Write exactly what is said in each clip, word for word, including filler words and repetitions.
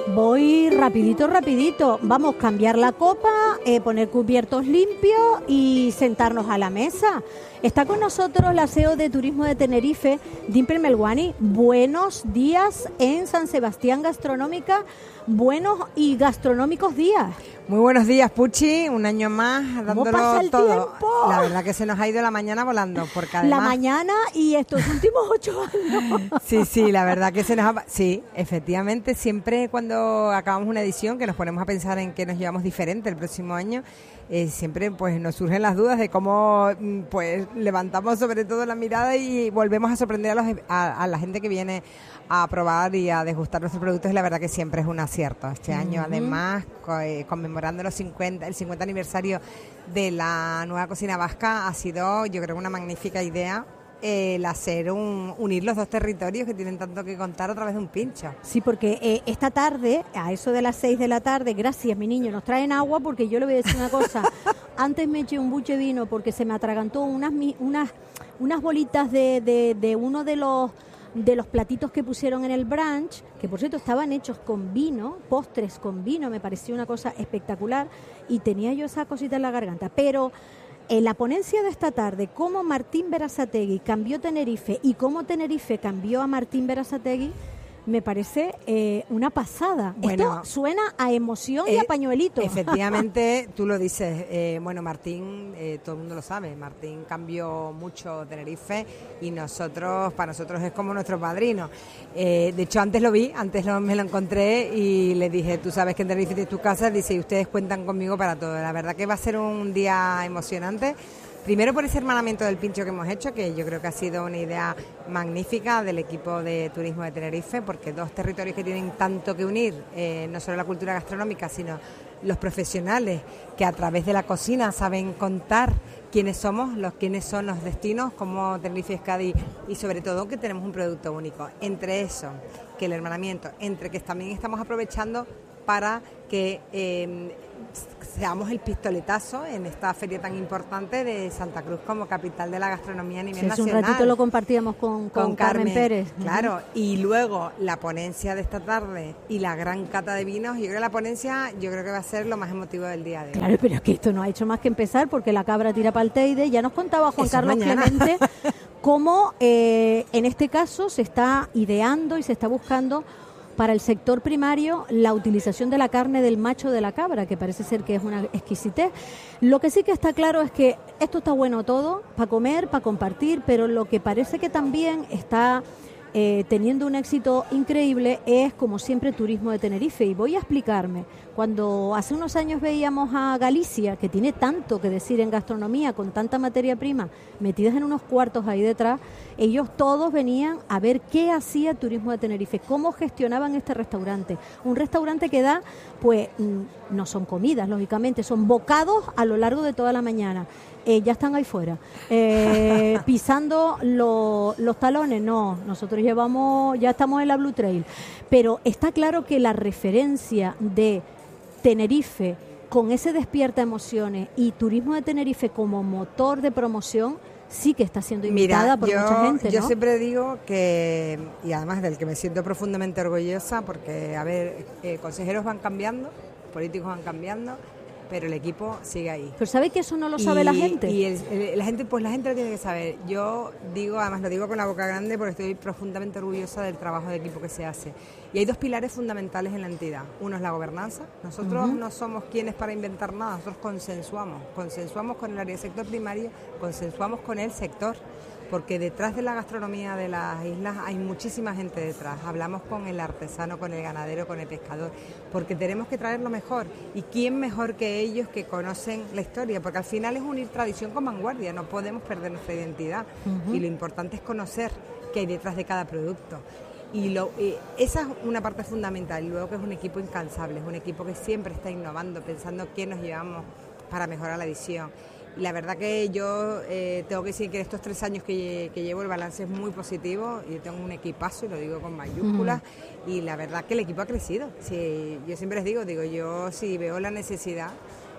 Voy rapidito, rapidito. Vamos a cambiar la copa, eh, poner cubiertos limpios y sentarnos a la mesa. Está con nosotros la C E O de Turismo de Tenerife, Dimple Melwani. Buenos días en San Sebastián Gastronómica. Buenos y gastronómicos días. Muy buenos días, Puchi. Un año más dándolo ¿Cómo pasa el todo. tiempo? La verdad que se nos ha ido la mañana volando, porque además... La mañana y estos últimos ocho años. Sí, sí, la verdad que se nos ha... Sí, efectivamente, siempre cuando acabamos una edición, que nos ponemos a pensar en que nos llevamos diferente el próximo año, eh, siempre pues nos surgen las dudas de cómo pues levantamos sobre todo la mirada y volvemos a sorprender a, los, a, a la gente que viene a probar y a degustar nuestros productos. Y la verdad que siempre es un acierto. Este uh-huh. año, además, co- eh, conmemorando los cincuenta, el cincuenta aniversario de la nueva cocina vasca, ha sido, yo creo, una magnífica idea el hacer un, unir los dos territorios que tienen tanto que contar a través de un pincho. Sí, porque eh, esta tarde, a eso de las seis de la tarde, gracias, mi niño, nos traen agua, porque yo le voy a decir una cosa. Antes me eché un buche de vino porque se me atragantó unas unas unas bolitas de, de, de uno de los de los platitos que pusieron en el brunch, que por cierto estaban hechos con vino, postres con vino, me pareció una cosa espectacular, y tenía yo esa cosita en la garganta. Pero en la ponencia de esta tarde, cómo Martín Berasategui cambió Tenerife y cómo Tenerife cambió a Martín Berasategui, me parece eh, una pasada. Bueno, esto suena a emoción eh, y a pañuelito. Efectivamente, tú lo dices. Eh, bueno, Martín, eh, todo el mundo lo sabe, Martín cambió mucho Tenerife y nosotros, para nosotros es como nuestro padrino. Eh, de hecho, antes lo vi, antes lo, me lo encontré y le dije, tú sabes que en Tenerife es tu casa, dice, y ustedes cuentan conmigo para todo. La verdad que va a ser un día emocionante. Primero por ese hermanamiento del pincho que hemos hecho, que yo creo que ha sido una idea magnífica del equipo de turismo de Tenerife, porque dos territorios que tienen tanto que unir, eh, no solo la cultura gastronómica, sino los profesionales que a través de la cocina saben contar quiénes somos, los quiénes son los destinos, como Tenerife es Cádiz, y sobre todo que tenemos un producto único. Entre eso, que el hermanamiento, entre que también estamos aprovechando para que eh, seamos el pistoletazo en esta feria tan importante de Santa Cruz como capital de la gastronomía a nivel sí, nacional. Un ratito lo compartíamos con, con, con Carmen, Carmen Pérez. Claro, y luego la ponencia de esta tarde y la gran cata de vinos. Yo creo que la ponencia, yo creo que va a ser lo más emotivo del día de hoy. Claro, pero es que esto no ha hecho más que empezar, porque la cabra tira pa'l teide. Ya nos contaba Juan Eso Carlos mañana. Clemente cómo eh, en este caso se está ideando y se está buscando para el sector primario la utilización de la carne del macho de la cabra, que parece ser que es una exquisitez. Lo que sí que está claro es que esto está bueno todo, para comer, para compartir, pero lo que parece que también está eh, teniendo un éxito increíble es, como siempre, Turismo de Tenerife. Y voy a explicarme. Cuando hace unos años veíamos a Galicia, que tiene tanto que decir en gastronomía, con tanta materia prima, metidas en unos cuartos ahí detrás, ellos todos venían a ver qué hacía Turismo de Tenerife, cómo gestionaban este restaurante. Un restaurante que da, pues, no son comidas, lógicamente, son bocados a lo largo de toda la mañana. Eh, ya están ahí fuera. Eh, pisando lo, los talones, no, nosotros llevamos, ya estamos en la Blue Trail. Pero está claro que la referencia de Tenerife con ese despierta emociones y Turismo de Tenerife como motor de promoción sí que está siendo invitada. Mira, por yo, mucha gente, ¿no? Yo siempre digo que, y además del que me siento profundamente orgullosa, porque, a ver, eh, consejeros van cambiando, políticos van cambiando, pero el equipo sigue ahí. Pero ¿sabe que eso no lo sabe y, la gente? Y el, el, la gente, pues la gente lo tiene que saber. Yo digo, además lo digo con la boca grande porque estoy profundamente orgullosa del trabajo de equipo que se hace. Y hay dos pilares fundamentales en la entidad. Uno es la gobernanza. Nosotros uh-huh. no somos quienes para inventar nada, nosotros consensuamos. Consensuamos con el área de sector primario, consensuamos con el sector. Porque detrás de la gastronomía de las islas hay muchísima gente detrás. Hablamos con el artesano, con el ganadero, con el pescador, porque tenemos que traer lo mejor. ¿Y quién mejor que ellos que conocen la historia? Porque al final es unir tradición con vanguardia, no podemos perder nuestra identidad. Uh-huh. Y lo importante es conocer qué hay detrás de cada producto. Y lo, eh, esa es una parte fundamental. Y luego que es un equipo incansable, es un equipo que siempre está innovando, pensando qué nos llevamos para mejorar la edición. Y la verdad que yo eh, tengo que decir que en estos tres años que, que llevo el balance es muy positivo. Yo tengo un equipazo y lo digo con mayúsculas. Uh-huh. Y la verdad que el equipo ha crecido. Sí, yo siempre les digo, digo yo si veo la necesidad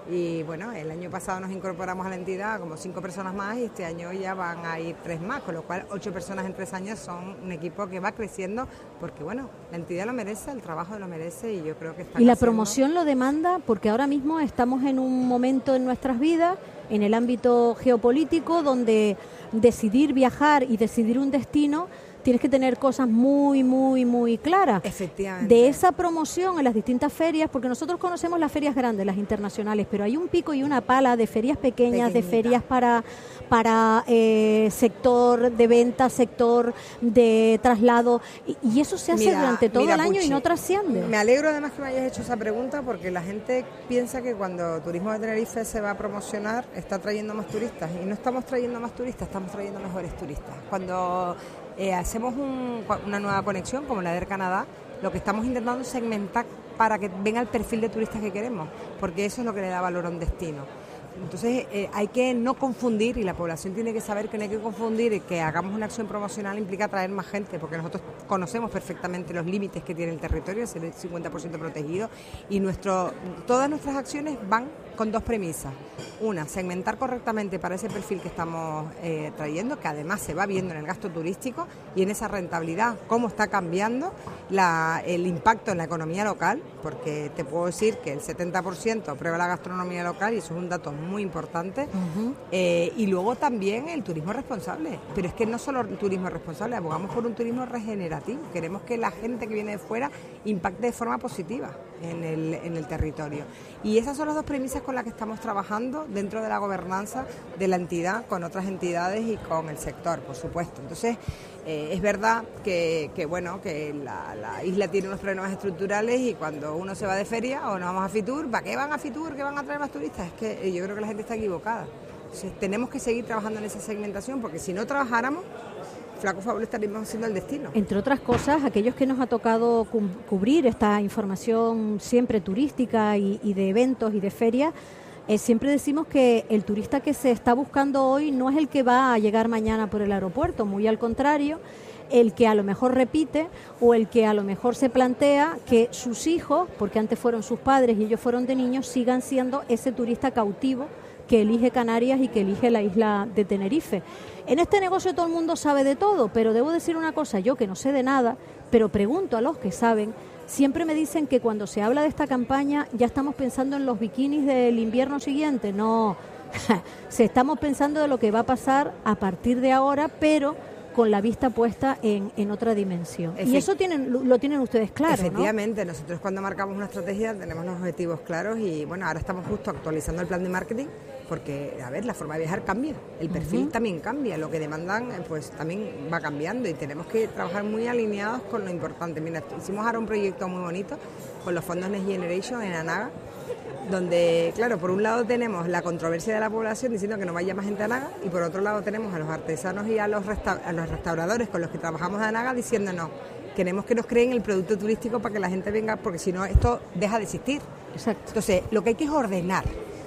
Y bueno, el año pasado nos incorporamos a la entidad como cinco personas más y este año ya van a ir tres más, con lo cual ocho personas en tres años son un equipo que va creciendo porque bueno, la entidad lo merece, el trabajo lo merece y yo creo que está. Y la haciendo... promoción lo demanda porque ahora mismo estamos en un momento en nuestras vidas, en el ámbito geopolítico, donde decidir viajar y decidir un destino tienes que tener cosas muy, muy, muy claras. Efectivamente. De esa promoción en las distintas ferias, porque nosotros conocemos las ferias grandes, las internacionales, pero hay un pico y una pala de ferias pequeñas, Pequeñita. de ferias para, para eh, sector de venta, sector de traslado, y, y eso se hace Mira, durante todo mira, el año Puchi, y no trasciende. Me alegro además que me hayas hecho esa pregunta porque la gente piensa que cuando Turismo de Tenerife se va a promocionar está trayendo más turistas y no estamos trayendo más turistas, estamos trayendo mejores turistas. Cuando eh, hacemos un, una nueva conexión como la de Air Canadá, lo que estamos intentando es segmentar para que venga el perfil de turistas que queremos, porque eso es lo que le da valor a un destino. Entonces eh, hay que no confundir y la población tiene que saber que no hay que confundir y que hagamos una acción promocional implica traer más gente porque nosotros conocemos perfectamente los límites que tiene el territorio, es el cincuenta por ciento protegido y nuestro, todas nuestras acciones van con dos premisas. Una, segmentar correctamente para ese perfil que estamos eh, trayendo, que además se va viendo en el gasto turístico y en esa rentabilidad, cómo está cambiando la, el impacto en la economía local, porque te puedo decir que el setenta por ciento aprueba la gastronomía local y eso es un dato muy importante. Uh-huh. eh, y luego también el turismo responsable, pero es que no solo el turismo responsable, abogamos por un turismo regenerativo, queremos que la gente que viene de fuera impacte de forma positiva en el, en el territorio. Y esas son las dos premisas con las que estamos trabajando dentro de la gobernanza de la entidad, con otras entidades y con el sector, por supuesto. Entonces, eh, es verdad que, que bueno, que la, la isla tiene unos problemas estructurales y cuando uno se va de feria o nos vamos a Fitur, ¿para qué van a Fitur? ¿Qué van a traer más turistas? Es que yo creo que la gente está equivocada. Entonces, tenemos que seguir trabajando en esa segmentación porque si no trabajáramos, flaco favor estaríamos haciendo el destino. Entre otras cosas, aquellos que nos ha tocado cu- cubrir esta información siempre turística y, y de eventos y de ferias, eh, siempre decimos que el turista que se está buscando hoy no es el que va a llegar mañana por el aeropuerto, muy al contrario, el que a lo mejor repite o el que a lo mejor se plantea que sus hijos, porque antes fueron sus padres y ellos fueron de niños, sigan siendo ese turista cautivo que elige Canarias y que elige la isla de Tenerife. En este negocio todo el mundo sabe de todo, pero debo decir una cosa, yo que no sé de nada, pero pregunto a los que saben, siempre me dicen que cuando se habla de esta campaña ya estamos pensando en los bikinis del invierno siguiente. No, se estamos pensando de lo que va a pasar a partir de ahora, pero con la vista puesta en, en otra dimensión. Efect- y eso tienen, lo, lo tienen ustedes claro, Efectivamente, ¿no? Nosotros cuando marcamos una estrategia tenemos los objetivos claros y bueno, ahora estamos justo actualizando el plan de marketing porque, a ver, la forma de viajar cambia, el perfil uh-huh. también cambia, lo que demandan pues también va cambiando y tenemos que trabajar muy alineados con lo importante. Mira, hicimos ahora un proyecto muy bonito con los fondos Next Generation en Anaga, donde, claro, por un lado tenemos la controversia de la población diciendo que no vaya más gente a Anaga y por otro lado tenemos a los artesanos y a los, resta- a los restauradores con los que trabajamos de Anaga diciendo no, queremos que nos creen el producto turístico para que la gente venga porque si no esto deja de existir. Exacto. Entonces, lo que hay que es ordenar.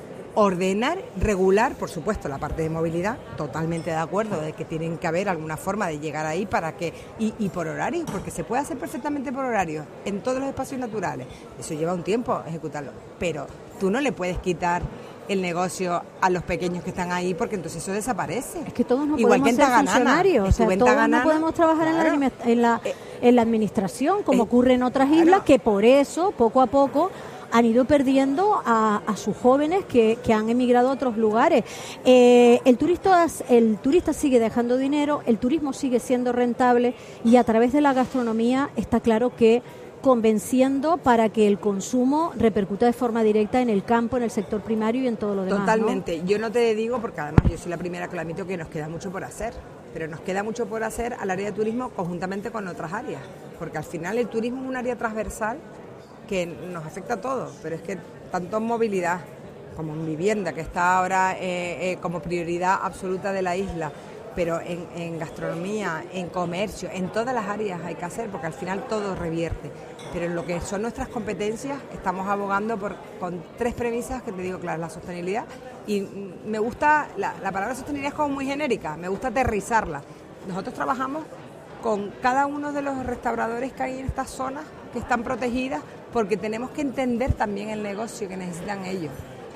Ordenar, regular, por supuesto, la parte de movilidad, totalmente de acuerdo, de que tienen que haber alguna forma de llegar ahí para que, y, y por horario, porque se puede hacer perfectamente por horario, en todos los espacios naturales. Eso lleva un tiempo ejecutarlo, pero tú no le puedes quitar el negocio a los pequeños que están ahí porque entonces eso desaparece. Es que todos no Igual podemos que ser funcionarios, o sea, todos Ganana, no podemos trabajar claro, en, la, en, la, eh, en la administración, como eh, ocurre en otras claro. islas, que por eso, poco a poco, han ido perdiendo a, a sus jóvenes que, que han emigrado a otros lugares. Eh, el, turista, el turista sigue dejando dinero, el turismo sigue siendo rentable y a través de la gastronomía está claro que convenciendo para que el consumo repercuta de forma directa en el campo, en el sector primario y en todo lo demás. Totalmente. ¿no? Yo no te digo, porque además yo soy la primera que lo admito, que nos queda mucho por hacer, pero nos queda mucho por hacer al área de turismo conjuntamente con otras áreas, porque al final el turismo es un área transversal que nos afecta a todos, pero es que tanto en movilidad como en vivienda, que está ahora eh, eh, como prioridad absoluta de la isla, pero en, en gastronomía, en comercio, en todas las áreas hay que hacer, porque al final todo revierte. Pero en lo que son nuestras competencias estamos abogando por con tres premisas que te digo, claro, la sostenibilidad, y me gusta, la, la palabra sostenibilidad es como muy genérica, me gusta aterrizarla. Nosotros trabajamos con cada uno de los restauradores que hay en estas zonas que están protegidas, porque tenemos que entender también el negocio que necesitan ellos.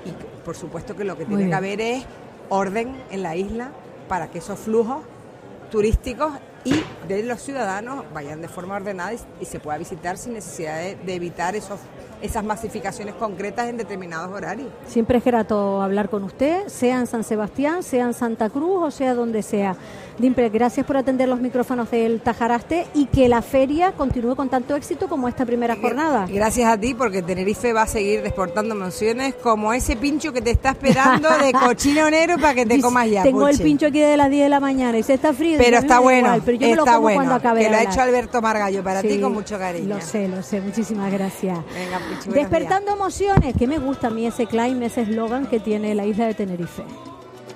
y por supuesto que lo que tiene que haber es orden en la isla para que esos flujos turísticos y de los ciudadanos vayan de forma ordenada y, y se pueda visitar sin necesidad de, de evitar esos, esas masificaciones concretas en determinados horarios. Siempre es grato hablar con usted, sea en San Sebastián, sea en Santa Cruz o sea donde sea. Dimpre, gracias por atender los micrófonos del Tajaraste y que la feria continúe con tanto éxito como esta primera jornada. Gracias a ti, porque Tenerife va a seguir exportando emociones como ese pincho que te está esperando de cochino negro para que te comas ya. Tengo Puchi. el pincho aquí de las diez de la mañana y se está frío. Pero está bueno, igual, pero yo me lo está como bueno, cuando acabe que de lo ha hablar. hecho Alberto Margallo para Sí, ti con mucho cariño. Lo sé, lo sé, muchísimas gracias. Venga, Puchi, buenos Despertando días. emociones, que me gusta a mí ese claim, ese eslogan que tiene la isla de Tenerife.